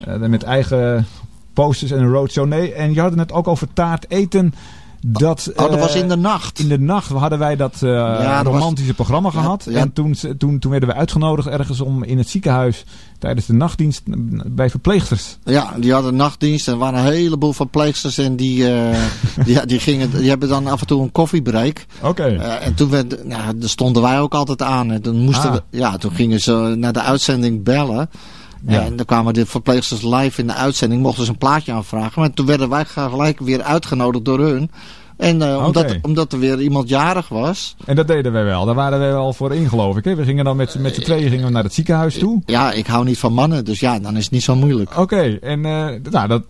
Met eigen posters en een roadshow. Nee, en je had het net ook over taart eten. Dat was in de nacht. In de nacht hadden wij dat romantische programma gehad. Ja. En toen werden we uitgenodigd ergens om in het ziekenhuis tijdens de nachtdienst bij verpleegsters. Ja, die hadden nachtdienst en er waren een heleboel verpleegsters en die hebben dan af en toe een koffiebreak. Oké. En toen daar stonden wij ook altijd aan. En toen toen gingen ze naar de uitzending bellen. Ja. En dan kwamen de verpleegsters live in de uitzending, mochten ze een plaatje aanvragen. Maar toen werden wij gelijk weer uitgenodigd door hun. En omdat er weer iemand jarig was. En dat deden wij wel. Daar waren we wel voor in, geloof ik. Hè? We gingen dan met z'n tweeën naar het ziekenhuis toe. Ja, ik hou niet van mannen. Dus ja, dan is het niet zo moeilijk. Oké. En dat...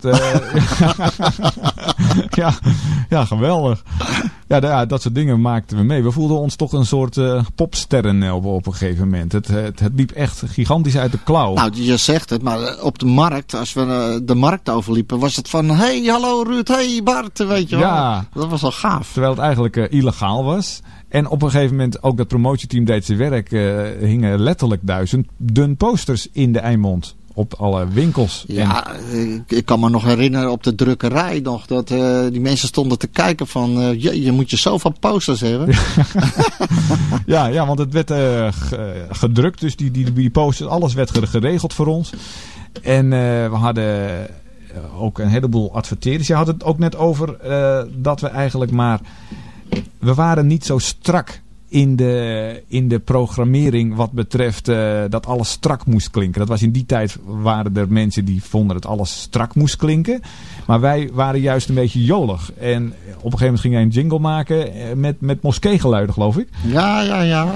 ja, geweldig. Ja, dat soort dingen maakten we mee. We voelden ons toch een soort popsterren op een gegeven moment. Het liep echt gigantisch uit de klauw. Nou, je zegt het, maar op de markt, als we de markt overliepen, was het van, hey, hallo Ruud, hey Bart, weet je wel. Ja. Dat was wel gaaf. Terwijl het eigenlijk illegaal was. En op een gegeven moment, ook dat promotieteam deed zijn werk, hingen letterlijk 1000 posters in de Eimond. Op alle winkels. Ja, ik kan me nog herinneren op de drukkerij nog. Dat die mensen stonden te kijken van... je moet je zoveel posters hebben. ja, want het werd gedrukt. Dus die posters, alles werd geregeld voor ons. En we hadden ook een heleboel adverteerders. Je had het ook net over dat we eigenlijk maar... We waren niet zo strak in de programmering wat betreft dat alles strak moest klinken. Dat was in die tijd, waren er mensen die vonden dat alles strak moest klinken. Maar wij waren juist een beetje jolig. En op een gegeven moment ging jij een jingle maken met moskeegeluiden, geloof ik. Ja.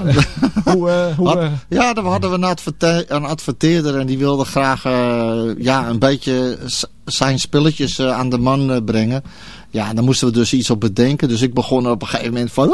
Dan hadden we een adverteerder en die wilde graag een beetje zijn spulletjes aan de man brengen. Ja, dan moesten we dus iets op bedenken. Dus ik begon op een gegeven moment van...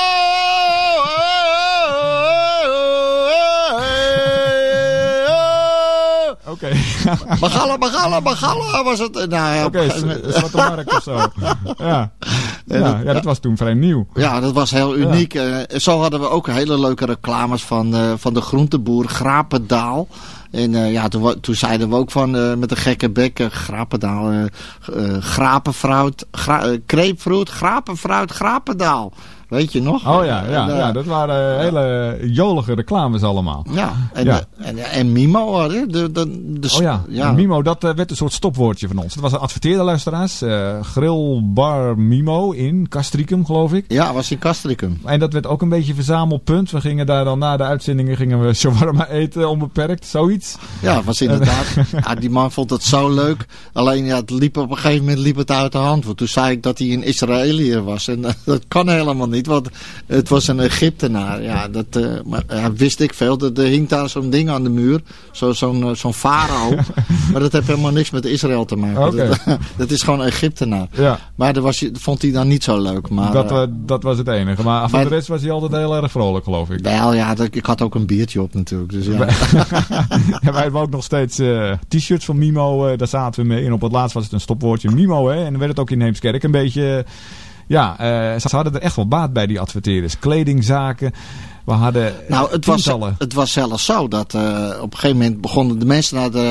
Oké. Bagalla was het. Nou, Oké, Zwarte Markt of zo. Ja, dat was toen vrij nieuw. Ja, dat was heel uniek. Ja. Zo hadden we ook hele leuke reclames van de groenteboer Grapendaal. En toen zeiden we ook van met een gekke bek, Grapendaal, Grapenfruit, Kreepfruit, Grapenfruit, Grapendaal. Weet je nog? Oh ja, dat waren hele jolige reclames allemaal. Ja, en Mimo. Mimo, dat werd een soort stopwoordje van ons. Dat was een adverteerder, luisteraars. Grillbar Mimo in Castricum, geloof ik. Ja, was in Castricum. En dat werd ook een beetje verzamelpunt. We gingen daar dan na de uitzendingen shawarma eten, onbeperkt, zoiets. Ja, was inderdaad. Die man vond het zo leuk. Alleen het liep op een gegeven moment uit de hand. Want toen zei ik dat hij een Israëliër was. En dat kan helemaal niet. Want het was een Egyptenaar. Ja, maar wist ik veel. Er hing daar zo'n ding aan de muur. Zo'n farao. Maar dat heeft helemaal niks met Israël te maken. Okay. Dat is gewoon een Egyptenaar. Ja. Maar vond hij dan niet zo leuk. Maar, dat was het enige. Maar voor de rest was hij altijd heel erg vrolijk, geloof ik. Wel ja, ik had ook een biertje op natuurlijk. Dus ja. Ja, wij hebben ook nog steeds t-shirts van Mimo. Daar zaten we mee. En op het laatst was het een stopwoordje Mimo. Hè? En dan werd het ook in Heemskerk een beetje... ze hadden er echt wel baat bij, die adverteerders. Kledingzaken. We hadden het was zelfs zo dat op een gegeven moment begonnen de mensen naar de